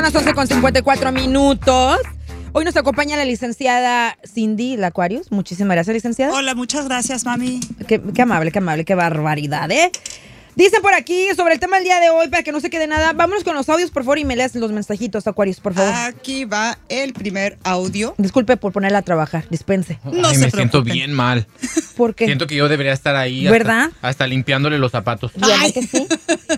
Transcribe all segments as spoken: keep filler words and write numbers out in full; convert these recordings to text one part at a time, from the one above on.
las once con cincuenta y cuatro minutos. Hoy nos acompaña la licenciada Cindy Lacuarius. Muchísimas gracias, licenciada. Hola, muchas gracias, mami. Qué, qué amable, qué amable, qué barbaridad, ¿eh? Dicen por aquí sobre el tema del día de hoy, para que no se quede nada. Vámonos con los audios, por favor, y me leas los mensajitos, Aquarius, por favor. Aquí va el primer audio. Disculpe por ponerla a trabajar, dispense. No Ay, se me preocupen. Siento bien mal. ¿Por qué? Siento que yo debería estar ahí. ¿Verdad? Hasta, hasta limpiándole los zapatos. ¿Verdad que sí?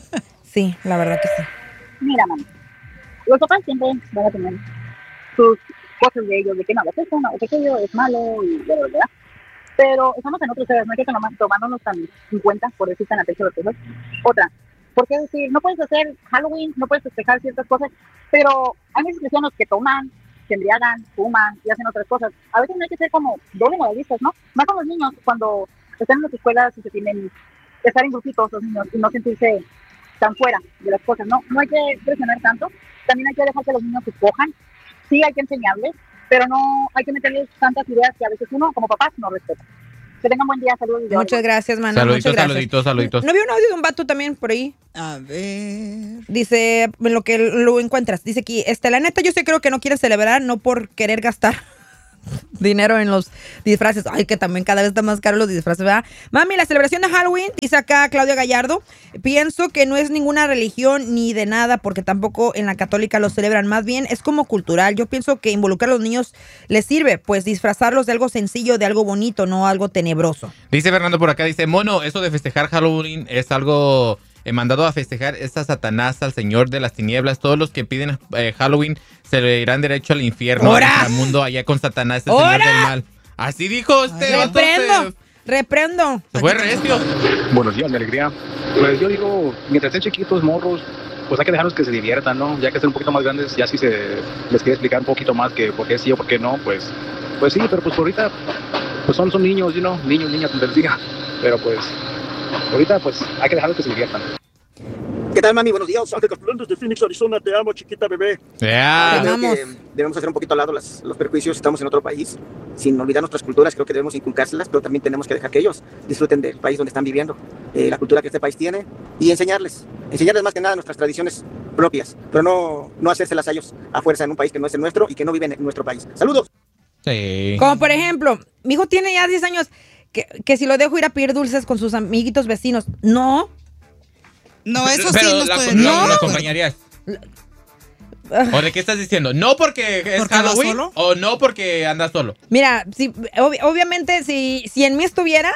Sí, la verdad que sí. Mira, mami, los papás siempre van a tener sus cosas de ellos, de que no, de que esto, no, de que aquello es malo y de verdad. Pero estamos en otros temas, no hay que tomándonos tan en cuenta por decir tan atención a las cosas. Otra, ¿por qué decir, no puedes hacer Halloween, no puedes festejar ciertas cosas, pero hay muchos cristianos que toman, se embriagan, fuman y hacen otras cosas? A veces no hay que ser como doble moralistas, ¿no? Más con los niños, cuando están en las escuelas y se tienen que estar en grupitos los niños y no sentirse tan fuera de las cosas, ¿no? No hay que presionar tanto, también hay que dejar que los niños escojan, sí hay que enseñarles, pero no hay que meterles tantas ideas que a veces uno, como papás, no respeta. Que tengan buen día, saludos. Muchas gracias, Manu. Saluditos, muchas gracias. saluditos, saluditos. ¿No vio un audio de un vato también por ahí? A ver. Dice, en lo que lo encuentras, dice aquí, este, la neta yo sí creo que no quieren celebrar, no por querer gastar dinero en los disfraces. Ay, que también cada vez está más caro los disfraces, ¿verdad? Mami, la celebración de Halloween, dice acá Claudia Gallardo, pienso que no es ninguna religión ni de nada, porque tampoco en la católica lo celebran, más bien es como cultural. Yo pienso que involucrar a los niños les sirve, pues disfrazarlos de algo sencillo, de algo bonito, no algo tenebroso. Dice Fernando por acá, dice, mono, eso de festejar Halloween es algo... He mandado a festejar es a Satanás, al señor de las tinieblas. Todos los que piden eh, Halloween se le irán derecho al infierno, al mundo allá con Satanás, el ¡Hora! señor del mal. Así dijo este. Reprendo, reprendo. Se fue recio. Buenos días, mi alegría. Pues yo digo, mientras estén chiquitos, morros, pues hay que dejarlos que se diviertan, ¿no? Ya que estén un poquito más grandes, ya si se les quiere explicar un poquito más que por qué sí o por qué no, pues pues sí, pero pues ahorita pues son, son niños, you know, niños, niñas, como les diga. Pero pues ahorita pues hay que dejarlos que se diviertan. ¿Qué tal, mami? Buenos días. Ángel Castrón desde Phoenix, Arizona. Te amo, chiquita bebé. Yeah. Creo que debemos hacer un poquito al lado las, los prejuicios. Estamos en otro país. Sin olvidar nuestras culturas, creo que debemos inculcárselas, pero también tenemos que dejar que ellos disfruten del país donde están viviendo, eh, la cultura que este país tiene, y enseñarles. Enseñarles más que nada nuestras tradiciones propias, pero no, no hacérselas a ellos a fuerza en un país que no es el nuestro y que no vive en nuestro país. ¡Saludos! Sí. Como por ejemplo, mi hijo tiene ya diez años, que, que si lo dejo ir a pedir dulces con sus amiguitos vecinos, no. No, eso Pero sí no la, estoy... no, No, ¿lo acompañarías? ¿O de qué estás diciendo? ¿No porque es ¿Porque anda Halloween? solo? ¿O no porque andas solo? Mira, si, ob- obviamente si, si en mí estuviera,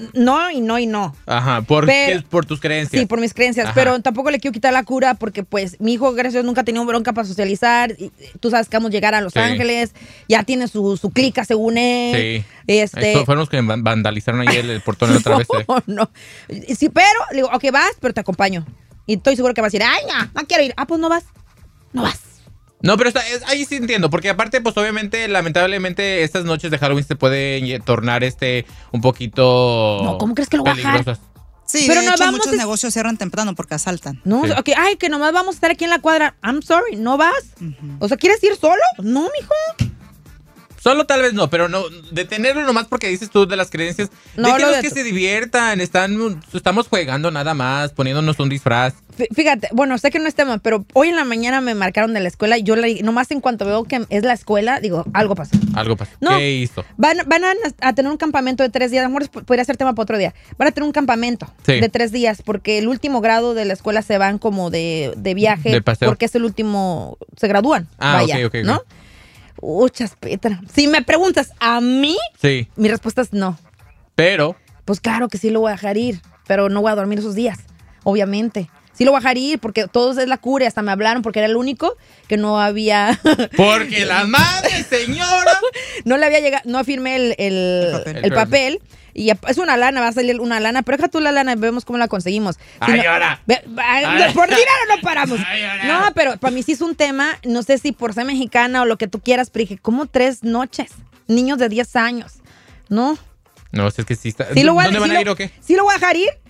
no y no y no. Ajá, por, Pero- qué- por tus creencias. Sí, por mis creencias, Ajá. pero tampoco le quiero quitar la cura porque pues mi hijo, gracias a Dios, nunca ha tenido bronca para socializar. Y, tú sabes que vamos a llegar a Los Sí. Ángeles, ya tiene su, su clica según él. Sí. Este, Estos fueron los que van- vandalizaron ahí el, el portón otra vez. eh. no, no. Sí, pero, le digo, ok, vas, pero te acompaño. Y estoy seguro que vas a decir, ay, no, no quiero ir. Ah, pues no vas. No vas. No, pero está, es- ahí sí entiendo, porque aparte, pues obviamente, lamentablemente, estas noches de Halloween se pueden ye- tornar este un poquito No, ¿cómo crees que lo voy a dejar? peligrosas. Sí, Pero de no hecho, vamos muchos a- negocios cierran temprano porque asaltan. No, Sí. ok, ay, que nomás vamos a estar aquí en la cuadra. I'm sorry, ¿no vas? O sea, ¿quieres ir solo? No, mijo. Solo tal vez no, pero no detenerlo nomás porque dices tú de las creencias. No, Déjenos lo de que tu- se diviertan, están, estamos jugando nada más, poniéndonos un disfraz. Fí- Fíjate, bueno, sé que no es tema, pero hoy en la mañana me marcaron de la escuela y yo la- nomás en cuanto veo que es la escuela, digo, algo pasa. Algo pasó. No. ¿Qué hizo? Van, van a, a tener un campamento de tres días, a lo mejor es- podría ser tema para otro día. Van a tener un campamento Sí. de tres días porque el último grado de la escuela se van como de, de viaje De paseo. porque es el último, se gradúan. Ah, vaya, ok, ok, ok. ¿no? Uchas, Petra. Si me preguntas a mí, Sí, mi respuesta es no. pero Pues claro que sí lo voy a dejar ir, pero no voy a dormir esos días, obviamente. Sí lo voy a dejar ir porque todos es la cura y hasta me hablaron porque era el único que no había... porque las madres, señora. no le había llegado, no firmé el, el, El papel. el papel. Y es una lana, va a salir una lana, pero deja tú la lana, vemos cómo la conseguimos. Si Ay, no- ahora. Ve- ay, Ay. por dinero no paramos. Ay, ahora. No, pero para mí sí es un tema, no sé si por ser mexicana o lo que tú quieras, pero dije, ¿cómo tres noches? Niños de diez años, ¿no? No, es que sí está. Sí lo voy a- ¿Dónde van sí a lo- ir o qué? Sí lo voy a dejar ir.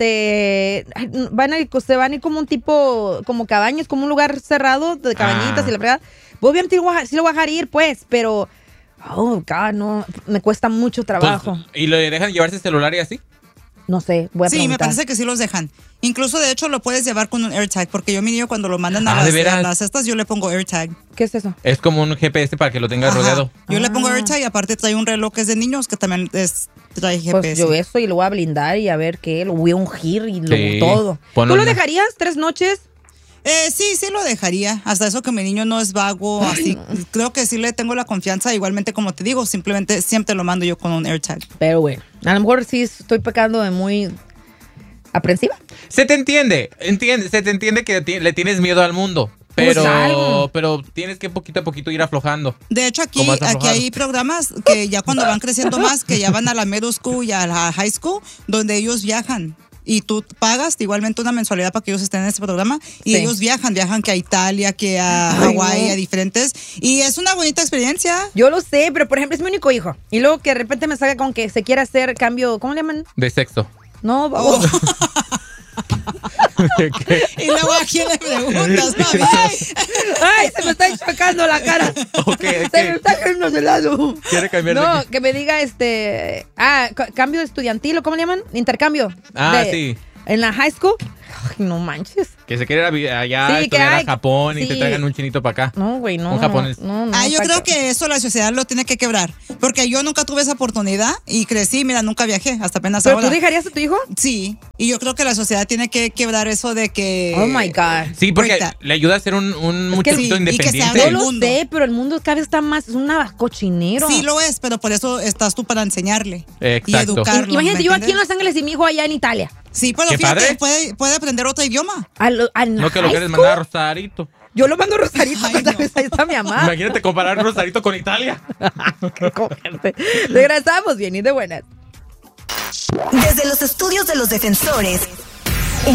Este, ay, van a ir, se van a ir como un tipo, como cabañas, como un lugar cerrado de cabañitas Ah. y la verdad. Obviamente sí lo voy a- sí lo voy a dejar ir, pues, pero, oh, God, no, me cuesta mucho trabajo. Pues, ¿y le dejan llevarse celular y así? No sé, voy a Sí, preguntar. me parece que sí los dejan. Incluso, de hecho, lo puedes llevar con un AirTag, porque yo mi niño cuando lo mandan a, Ah, las, ¿de veras? a las estas, yo le pongo AirTag. ¿Qué es eso? Es como un G P S para que lo tengas Ajá. rodeado. Yo le pongo Ah. AirTag y aparte trae un reloj que es de niños que también es, trae G P S. Pues yo eso y lo voy a blindar y a ver qué, lo voy a ungir y lo, Sí. todo. Ponlo ¿Tú lo en la- dejarías tres noches? Eh, sí, sí lo dejaría. Hasta eso que mi niño no es vago, así. Creo que sí le tengo la confianza. Igualmente, como te digo, simplemente siempre lo mando yo con un AirTag. Pero bueno, a lo mejor sí estoy pecando de muy aprensiva. Se te entiende, entiende, se te entiende que ti- le tienes miedo al mundo. Pero, Pues algo. pero tienes que poquito a poquito ir aflojando. De hecho, aquí, ¿Cómo has aquí aflojado? hay programas que ya cuando van creciendo más, que ya van a la middle school y a la high school, donde ellos viajan. Y tú pagas igualmente una mensualidad para que ellos estén en este programa. Y Sí. ellos viajan, viajan que a Italia, que a Ay, Hawái, no. a diferentes. Y es una bonita experiencia. Yo lo sé, pero por ejemplo es mi único hijo. Y luego que de repente me salga con que se quiere hacer cambio, ¿cómo le llaman? De sexo. No, vamos. ¿Qué? Y luego a quién le preguntas, mami. Ay. Ay, se me está enchocando la cara. Ok, Se ok. me está cayendo de lado. ¿Quiere cambiar de No, qué? que me diga este. Ah, ca- cambio estudiantil, ¿o cómo le llaman? Intercambio. Ah, De- sí. En la high school. Ay, no manches. Que se quiere ir a vi- allá Sí, a que estudiar hay- a Japón y sí. te traigan un chinito para acá. No, güey, no. Un japonés. No, no, Ah, yo pa' creo que eso la sociedad lo tiene que quebrar. Porque yo nunca tuve esa oportunidad y crecí, mira, nunca viajé, hasta apenas ¿Pero ahora. tú dejarías a tu hijo? Sí, y yo creo que la sociedad tiene que quebrar eso de que... Oh my God. Sí, porque Ahorita. le ayuda a ser un, un Es que muchachito sí, y que se independiente. abra Yo el lo mundo. sé, pero el mundo cada vez está más. Es una cochinero. Sí lo es, pero por eso estás tú para enseñarle y Exacto. educarlo. Imagínate, ¿me yo aquí en entiendes? Los Ángeles y mi hijo allá en Italia. Sí, pero Qué fíjate, padre. puede, puede aprender otro idioma. A lo- a la No que lo high quieres school. mandar a Rosarito. Yo lo mando a Rosarito. Ay, pues, no. ¿sabes? Ahí está mi mamá. Imagínate comparar Rosarito con Italia. Qué cogerte. Regresamos bien y de buenas. Desde los estudios de los defensores,